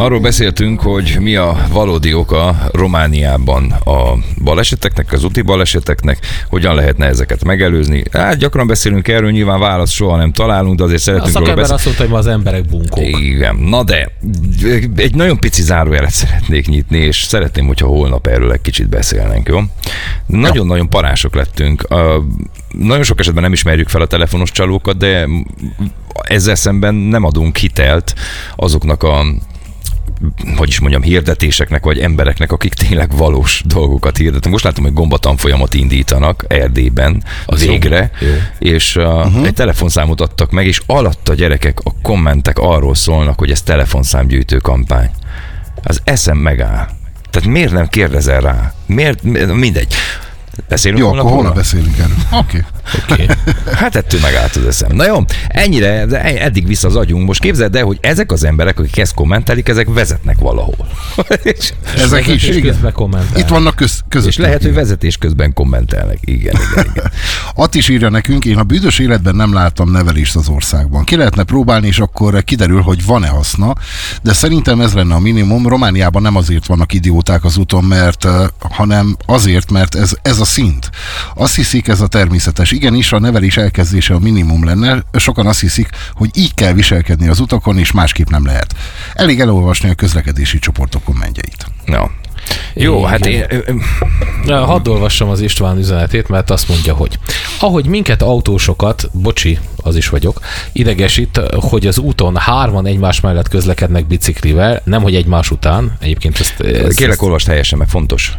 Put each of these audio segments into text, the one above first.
Arról beszéltünk, hogy mi a valódi oka Romániában a baleseteknek, az úti baleseteknek, hogyan lehetne ezeket megelőzni. Hát gyakran beszélünk erről, nyilván választ soha nem találunk, de azért szeretünk róla beszélni. A szakember azt mondta, hogy ma az emberek bunkók. Igen, na de egy nagyon pici zárójelet szeretnék nyitni, és szeretném, hogyha holnap erről egy kicsit beszélnénk, jó? Nagyon-nagyon parások lettünk. Nagyon sok esetben nem ismerjük fel a telefonos csalókat, de ezzel szemben nem adunk hitelt azoknak a hirdetéseknek, vagy embereknek, akik tényleg valós dolgokat hirdetnek. Most látom, hogy gombatanfolyamot indítanak Erdélyben végre, és egy telefonszámot adtak meg, és alatt a gyerekek, a kommentek arról szólnak, hogy ez telefonszámgyűjtő kampány. Az eszem megáll. Tehát miért nem kérdezel rá? Mindegy. Beszélünk. Jó, akkor holnap beszélünk erről. Oké. Hát ettől megállt az eszem. Na jó, ennyire, de eddig vissza az agyunk. Most képzeld el, hogy ezek az emberek, akik ezt kommentelik, ezek vezetnek valahol. Ezek is, igen. Itt vannak között. És lehet, hogy vezetés közben kommentelnek. Igen. Att írja nekünk, én a büdös életben nem láttam nevelést az országban. Ki lehetne próbálni, és akkor kiderül, hogy van-e haszna, de szerintem ez lenne a minimum. Romániában nem azért vannak idióták az úton, hanem azért, mert ez a szint. Azt hiszik, ez a természetes. Igenis, a nevelés elkezdése a minimum lenne. Sokan azt hiszik, hogy így kell viselkedni az utakon, és másképp nem lehet. Elég elolvasni a közlekedési csoportok kommentjeit. No. Jó, hát hadd olvassam az István üzenetét, mert azt mondja, hogy ahogy minket autósokat, bocsi, az is vagyok, idegesít, hogy az úton 3 egymás mellett közlekednek biciklivel, nemhogy egymás után. Egyébként kérlek, olvasd helyesen, meg fontos.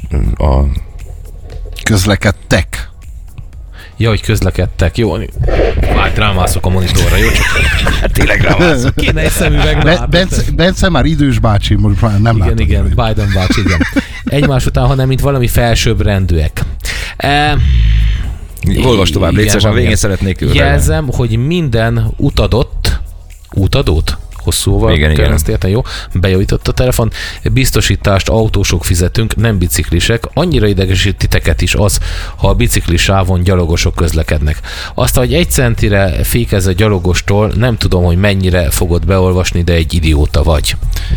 Közlekedtek. Ja, hogy közlekedtek. Jó, várj, rámászok a monitorra, jó? Hát tényleg rámászok. Kéne egy szemüveg. Bence már idős bácsi, most már nem látom. Igen, Biden bácsi, igen. Egymás után, hanem mint valami felsőbbrendűek. Olvasd tovább, légy szíves, a végén szeretnék jelzem, hogy minden utadót? Hosszúval kell ezt érteni, jó? Bejavított a telefon. Biztosítást autósok fizetünk, nem biciklisek. Annyira idegesít titeket is az, ha a biciklisávon gyalogosok közlekednek. Azt, hogy 1 centire fékez a gyalogostól, nem tudom, hogy mennyire fogod beolvasni, de egy idióta vagy.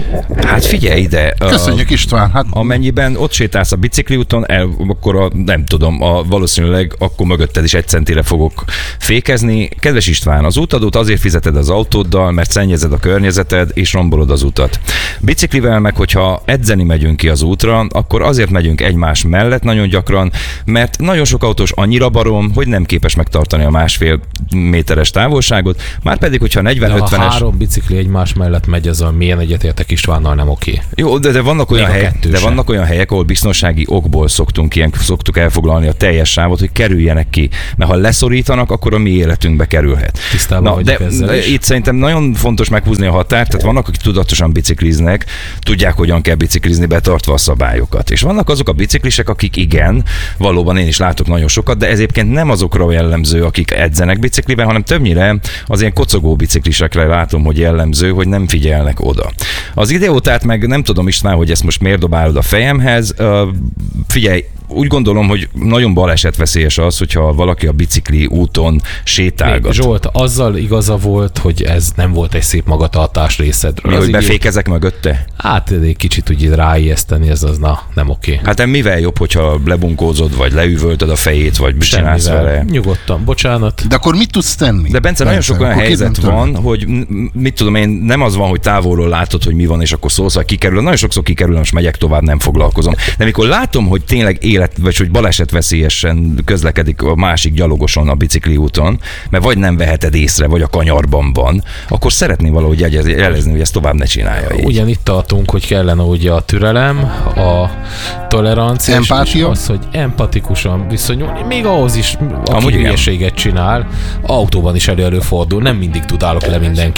Hát figyelj ide. Köszönjük, István. Hát... Amennyiben ott sétálsz a bicikliúton, akkor valószínűleg akkor mögötted is 1 centire fékezni. Kedves István, az útadót azért fizeted az autóddal, mert szennyezed a környezeted, és rombolod az utat. Biciklivel meg, hogyha edzeni megyünk ki az útra, akkor azért megyünk egymás mellett nagyon gyakran, mert nagyon sok autós annyira barom, hogy nem képes megtartani a 1,5 méteres távolságot, márpedig, hogyha 40-50-es... Ha 3 bicikli egymás mellett megy, az a milyen egyetértek Istvánnal, nem oké. Jó, de vannak olyan helyek, ahol biztonsági okból szoktuk elfoglalni a teljes sávot, hogy kerüljenek ki, mert ha leszorítanak, akkor a mi életünkbe kerülhet. Tisztában vagyok ezzel is. Itt szerintem nagyon fontos meghúzni a határt, tehát vannak, akik tudatosan bicikliznek, tudják, hogyan kell biciklizni, betartva a szabályokat. És vannak azok a biciklisek, akik igen, valóban én is látok nagyon sokat, de ez egyébként nem azokra jellemző, akik edzenek bicikliben, hanem többnyire az ilyen kocogó biciklisekre látom, hogy jellemző, hogy nem figyelnek oda. Az idiótát meg nem tudom, István, hogy ezt most miért dobálod a fejemhez. Figyelj, úgy gondolom, hogy nagyon balesetveszélyes az, hogyha valaki a bicikli úton sétálgat. Zsolt, azzal igaza volt, hogy ez nem volt egy szép magatartás részedről. Mi, hogy befékezek mögötte? Hát egy kicsit úgy ráijeszteni, ez az nem oké. Hát mivel jobb, hogyha lebunkózod, vagy leüvöltöd a fejét, vagy csinálsz vele? Nyugodtan, bocsánat. De akkor mit tudsz tenni? De Bence, nagyon sok olyan helyzet van, hogy mit tudom én, nem az van, hogy távolról látod, hogy mi van, és akkor szólsz, hogy kikerül. Nagyon sokszor kikerül, most megyek tovább, nem foglalkozom. De mikor látom, hogy tényleg vagy hogy balesetveszélyesen közlekedik a másik gyalogoson a bicikli úton, mert vagy nem veheted észre, vagy a kanyarban van, akkor szeretném valahogy jelezni, hogy ezt tovább ne csinálja. Ugyan itt tartunk, hogy kellene ugye a türelem, a tolerancia, empátia, és az, hogy empatikusan viszonyulni, még ahhoz is, aki hülyeséget csinál, autóban is előfordul, nem mindig tudálok le mindenki.